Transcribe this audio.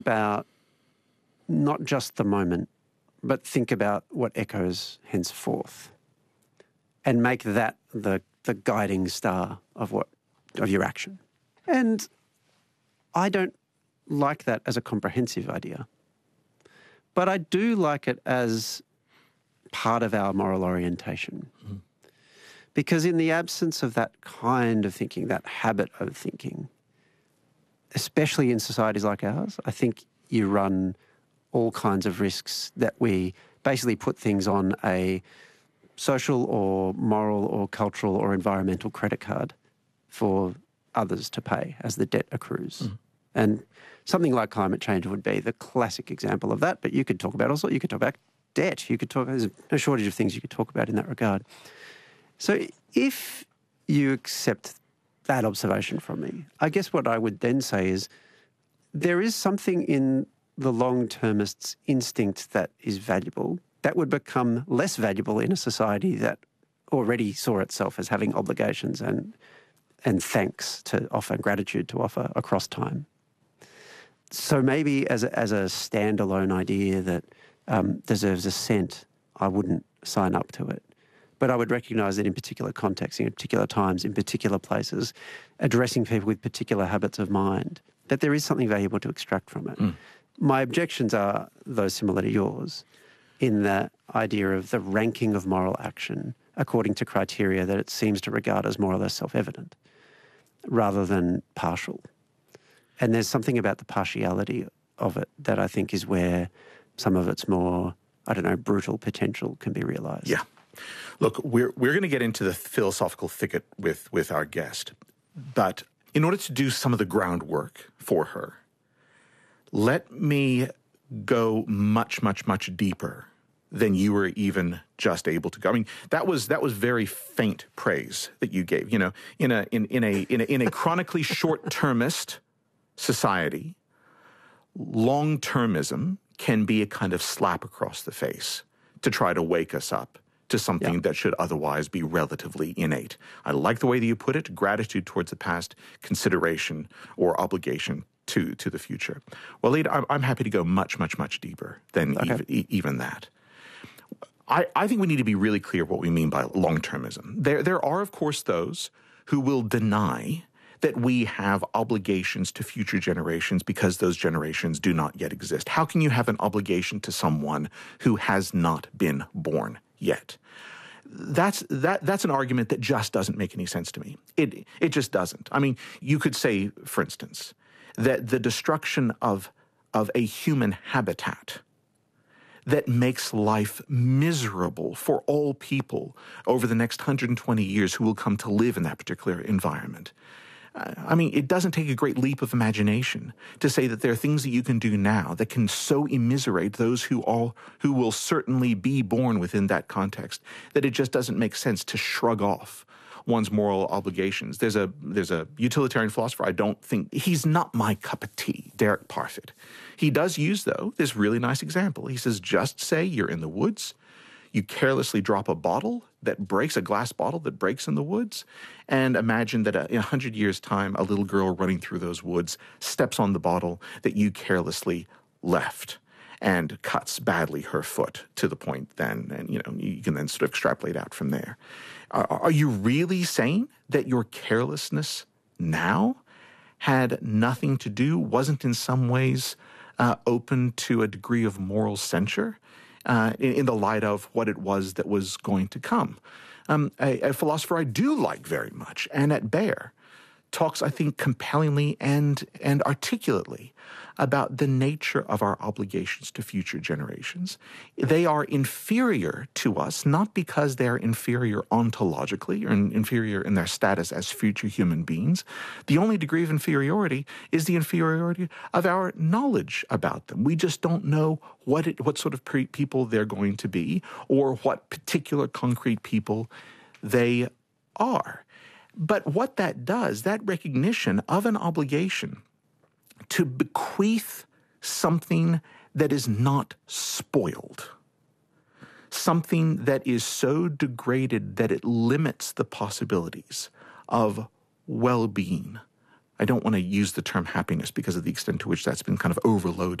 about not just the moment, but think about what echoes henceforth and make that the guiding star of your action. And I don't like that as a comprehensive idea, but I do like it as part of our moral orientation. Mm-hmm. Because in the absence of that kind of thinking, that habit of thinking, especially in societies like ours, I think you run all kinds of risks that we basically put things on a social or moral or cultural or environmental credit card for others to pay as the debt accrues. Mm. And something like climate change would be the classic example of that, but you could talk about also, you could talk about debt, there's no shortage of things you could talk about in that regard. So if you accept that observation from me, I guess what I would then say is there is something in the long-termist's instinct that is valuable that would become less valuable in a society that already saw itself as having obligations and thanks to offer, gratitude to offer across time. So maybe as a standalone idea that deserves a cent, I wouldn't sign up to it. But I would recognise that in particular contexts, in particular times, in particular places, addressing people with particular habits of mind, that there is something valuable to extract from it. Mm. My objections are, though similar to yours, in the idea of the ranking of moral action according to criteria that it seems to regard as more or less self-evident, rather than partial. And there's something about the partiality of it that I think is where some of its more, brutal potential can be realised. Yeah. Look, we're going to get into the philosophical thicket with our guest, but in order to do some of the groundwork for her, let me go much, much, much deeper than you were even just able to go. I mean, that was very faint praise that you gave. You know, in a chronically short-termist society, long-termism can be a kind of slap across the face to try to wake us up to something that should otherwise be relatively innate. I like the way that you put it, gratitude towards the past, consideration or obligation to the future. Well, Waleed, I'm happy to go much, much, much deeper than even that. I think we need to be really clear what we mean by long-termism. There are, of course, those who will deny that we have obligations to future generations because those generations do not yet exist. How can you have an obligation to someone who has not been born yet? That's an argument that just doesn't make any sense to me. It just doesn't. I mean, you could say, for instance, that the destruction of a human habitat that makes life miserable for all people over the next 120 years who will come to live in that particular environment. I mean, it doesn't take a great leap of imagination to say that there are things that you can do now that can so immiserate those who will certainly be born within that context that it just doesn't make sense to shrug off one's moral obligations. There's a utilitarian philosopher, I don't think, he's not my cup of tea, Derek Parfit. He does use, though, this really nice example. He says, just say you're in the woods, you carelessly drop a glass bottle that breaks in the woods, and imagine that in 100 years' time, a little girl running through those woods steps on the bottle that you carelessly left and cuts badly her foot to the point then, and you can then sort of extrapolate out from there. Are you really saying that your carelessness now had nothing to do, wasn't in some ways open to a degree of moral censure in the light of what it was that was going to come? A philosopher I do like very much, Annette Baer, talks, I think, compellingly and articulately about the nature of our obligations to future generations. They are inferior to us, not because they're inferior ontologically or inferior in their status as future human beings. The only degree of inferiority is the inferiority of our knowledge about them. We just don't know what sort of people they're going to be or what particular concrete people they are. But what that does, that recognition of an obligation to bequeath something that is not spoiled, something that is so degraded that it limits the possibilities of well-being, I don't want to use the term happiness because of the extent to which that's been kind of overloaded.